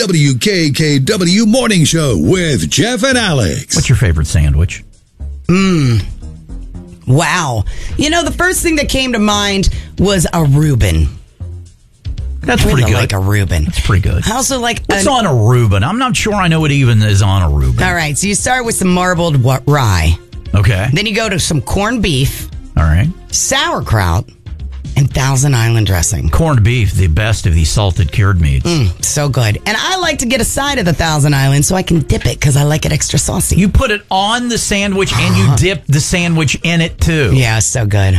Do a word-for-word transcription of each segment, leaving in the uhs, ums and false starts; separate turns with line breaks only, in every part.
W K K W Morning Show with Jeff and Alex.
What's your favorite sandwich?
Mmm. Wow. You know, the first thing that came to mind was a Reuben.
That's
I really
pretty good.
like a Reuben.
That's pretty good.
I also like...
What's
an,
on a Reuben? I'm not sure I know what even is on a Reuben.
All right, so you start with some marbled wa- rye.
Okay.
Then you go to some corned beef,
All right.
sauerkraut, and Thousand Island dressing.
Corned beef, the best of these salted cured meats.
Mm, so good. And I like to get a side of the Thousand Island so I can dip it because I like it extra saucy.
You put it on the sandwich and you dip the sandwich in it too.
Yeah, so good.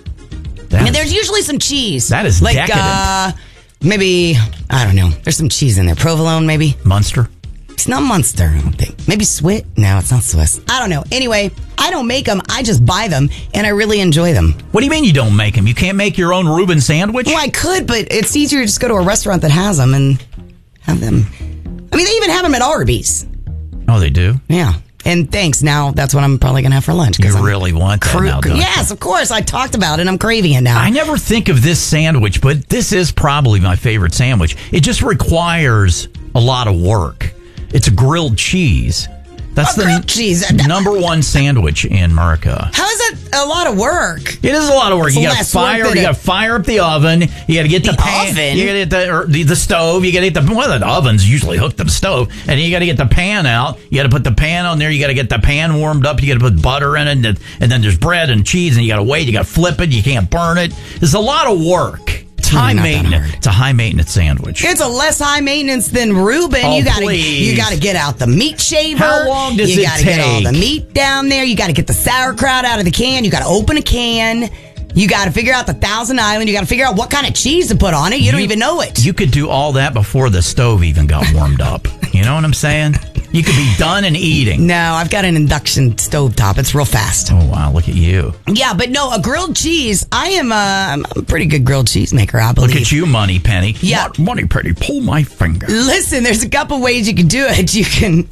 That
And
is-
there's usually some cheese.
That is
like,
decadent.
Uh, maybe, I don't know. There's some cheese in there. Provolone, maybe.
Munster.
It's not Munster, I don't think. Maybe Swit? No, it's not Swiss. I don't know. Anyway, I don't make them. I just buy them, and I really enjoy them.
What do you mean you don't make them? You can't make your own Reuben sandwich?
Well, I could, but it's easier to just go to a restaurant that has them and have them. I mean, they even have them at Arby's.
Oh, they do?
Yeah. And thanks. Now that's what I'm probably going to have for lunch.
You
I'm
really want that
cru-
now, don't you?
Yes, of course. I talked about it. I'm craving it now.
I never think of this sandwich, but this is probably my favorite sandwich. It just requires a lot of work. It's a grilled cheese. That's
Oh,
the
grilled cheese.
number one sandwich in America.
How is that a lot of work?
It is a lot of work.
It's
You got to
less work
fire.
than
You
it-
got to fire up the oven. You got to get the,
The
pan.
oven?
You got to get the, or the the stove. You got to get the well, the oven's usually hooked to the stove, and then you got to get the pan out. You got to put the pan on there. You got to get the pan warmed up. You got to put butter in it, and, and then there's bread and cheese, and you got to wait. You got to flip it. You can't burn it. There's a lot of work. It's
Really
high
not that
maintenance.
hard.
It's a high maintenance sandwich.
It's a less high maintenance than Reuben.
Oh,
you gotta
please.
you gotta get out the meat shaver.
How long does
you
it
gotta get all the
take?
meat down there. You gotta get the sauerkraut out of the can. You gotta open a can. You gotta figure out the Thousand Island. You gotta figure out what kind of cheese to put on it. You, don't even know it.
You could do all that before the stove even got warmed up. You know what I'm saying? You could be done and eating.
No, I've got an induction stovetop. It's real fast.
Oh, wow. Look at you.
Yeah, but no, a grilled cheese. I am a, I'm a pretty good grilled cheese maker, I believe.
Look at you, Money Penny.
Yeah.
Mo- Money Penny, pull my finger.
Listen, there's a couple ways you can do it. You can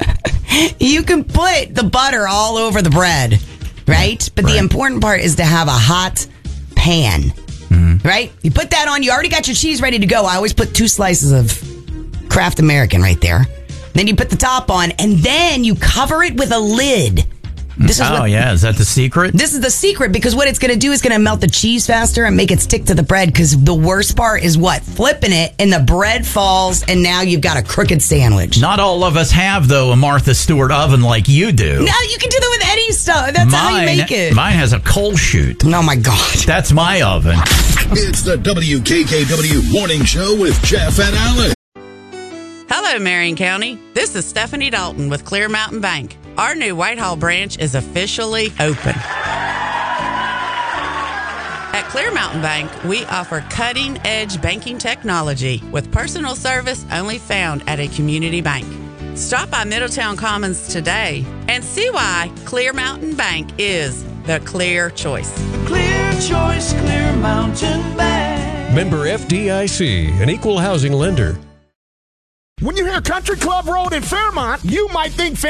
you can put the butter all over the bread, right? But
Right.
the important part is to have a hot pan,
Mm-hmm.
right? You put that on. You already got your cheese ready to go. I always put two slices of Kraft American right there. Then you put the top on, and then you cover it with a lid. This is
Oh,
what,
yeah. Is that the secret?
This is the secret, because what it's going to do is going to melt the cheese faster and make it stick to the bread, because the worst part is what? Flipping it, and the bread falls, and now you've got a crooked sandwich.
Not all of us have, though, a Martha Stewart oven like you do.
No, you can do that with any stuff. That's how you make it.
Mine has a coal chute.
Oh, my God.
That's my oven.
It's the W K K W Morning Show with Jeff and Alex.
Hello, Marion County. This is Stephanie Dalton with Clear Mountain Bank. Our new Whitehall branch is officially open. At Clear Mountain Bank, we offer cutting-edge banking technology with personal service only found at a community bank. Stop by Middletown Commons today and see why Clear Mountain Bank is the clear choice.
Clear choice, Clear Mountain Bank.
Member F D I C, an equal housing lender.
When you hear Country Club Road in Fairmont, you might think